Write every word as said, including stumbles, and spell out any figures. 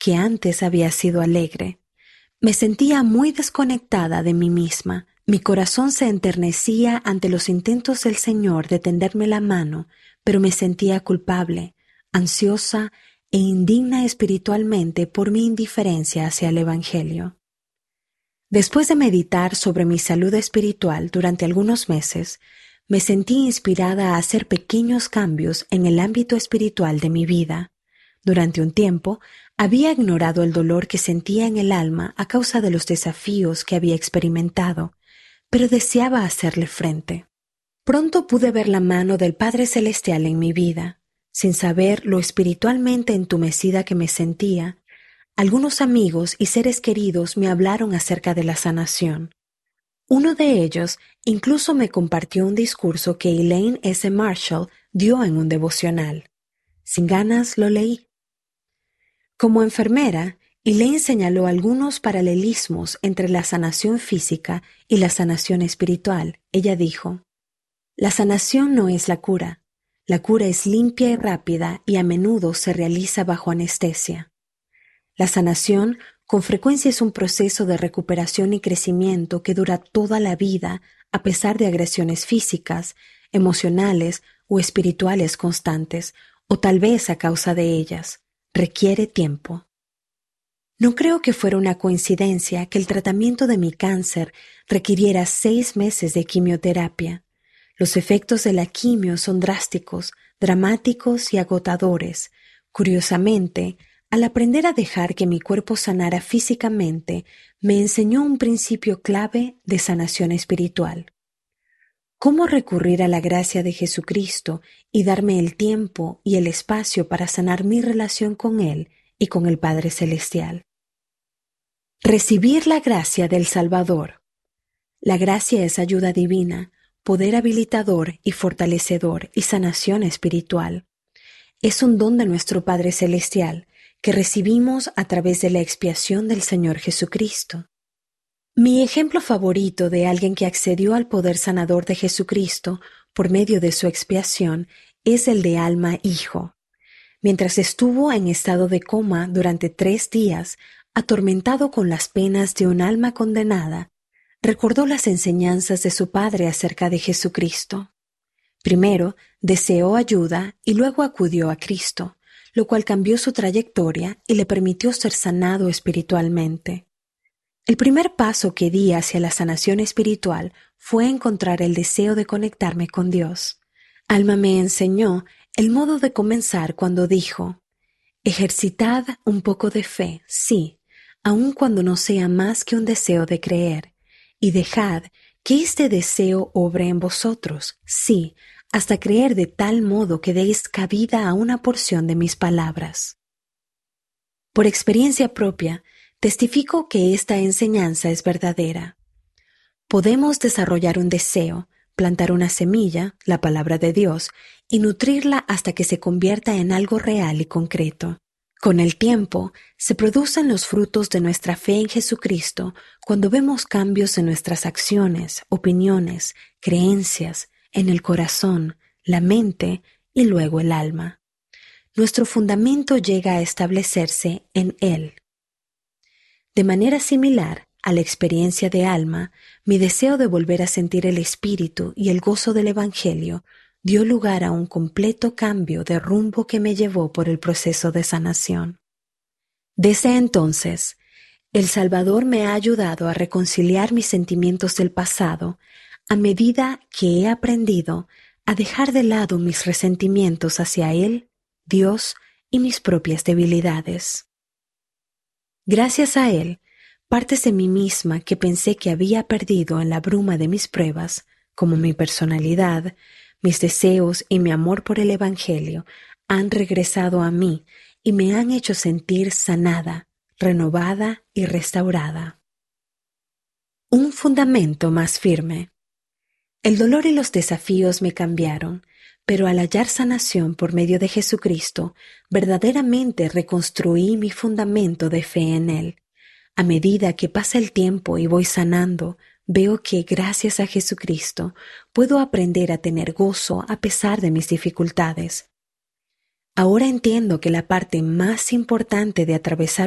que antes había sido alegre. Me sentía muy desconectada de mí misma. Mi corazón se enternecía ante los intentos del Señor de tenderme la mano, pero me sentía culpable, ansiosa e indigna espiritualmente por mi indiferencia hacia el Evangelio. Después de meditar sobre mi salud espiritual durante algunos meses, me sentí inspirada a hacer pequeños cambios en el ámbito espiritual de mi vida. Durante un tiempo, había ignorado el dolor que sentía en el alma a causa de los desafíos que había experimentado, pero deseaba hacerle frente. Pronto pude ver la mano del Padre Celestial en mi vida. Sin saber lo espiritualmente entumecida que me sentía, algunos amigos y seres queridos me hablaron acerca de la sanación. Uno de ellos incluso me compartió un discurso que Elaine S. Marshall dio en un devocional. Sin ganas lo leí. Como enfermera, Elaine señaló algunos paralelismos entre la sanación física y la sanación espiritual. Ella dijo: la sanación no es la cura. La cura es limpia y rápida y a menudo se realiza bajo anestesia. La sanación con frecuencia es un proceso de recuperación y crecimiento que dura toda la vida a pesar de agresiones físicas, emocionales o espirituales constantes, o tal vez a causa de ellas. Requiere tiempo. No creo que fuera una coincidencia que el tratamiento de mi cáncer requiriera seis meses de quimioterapia. Los efectos de la quimio son drásticos, dramáticos y agotadores. Curiosamente, al aprender a dejar que mi cuerpo sanara físicamente, me enseñó un principio clave de sanación espiritual. ¿Cómo recurrir a la gracia de Jesucristo y darme el tiempo y el espacio para sanar mi relación con Él y con el Padre Celestial? Recibir la gracia del Salvador. La gracia es ayuda divina, poder habilitador y fortalecedor y sanación espiritual. Es un don de nuestro Padre Celestial que recibimos a través de la expiación del Señor Jesucristo. Mi ejemplo favorito de alguien que accedió al poder sanador de Jesucristo por medio de su expiación es el de Alma Hijo. Mientras estuvo en estado de coma durante tres días, atormentado con las penas de un alma condenada, recordó las enseñanzas de su padre acerca de Jesucristo. Primero, deseó ayuda y luego acudió a Cristo, lo cual cambió su trayectoria y le permitió ser sanado espiritualmente. El primer paso que di hacia la sanación espiritual fue encontrar el deseo de conectarme con Dios. Alma me enseñó el modo de comenzar cuando dijo: ejercitad un poco de fe, sí, aun cuando no sea más que un deseo de creer, y dejad que este deseo obre en vosotros, sí, hasta creer de tal modo que deis cabida a una porción de mis palabras. Por experiencia propia, testifico que esta enseñanza es verdadera. Podemos desarrollar un deseo, plantar una semilla, la palabra de Dios, y nutrirla hasta que se convierta en algo real y concreto. Con el tiempo, se producen los frutos de nuestra fe en Jesucristo cuando vemos cambios en nuestras acciones, opiniones, creencias, en el corazón, la mente y luego el alma. Nuestro fundamento llega a establecerse en Él. De manera similar a la experiencia de Alma, mi deseo de volver a sentir el espíritu y el gozo del Evangelio dio lugar a un completo cambio de rumbo que me llevó por el proceso de sanación. Desde entonces, el Salvador me ha ayudado a reconciliar mis sentimientos del pasado a medida que he aprendido a dejar de lado mis resentimientos hacia Él, Dios y mis propias debilidades. Gracias a Él, partes de mí misma que pensé que había perdido en la bruma de mis pruebas, como mi personalidad, mis deseos y mi amor por el Evangelio, han regresado a mí y me han hecho sentir sanada, renovada y restaurada. Un fundamento más firme. El dolor y los desafíos me cambiaron, pero al hallar sanación por medio de Jesucristo, verdaderamente reconstruí mi fundamento de fe en Él. A medida que pasa el tiempo y voy sanando, veo que gracias a Jesucristo puedo aprender a tener gozo a pesar de mis dificultades. Ahora entiendo que la parte más importante de atravesar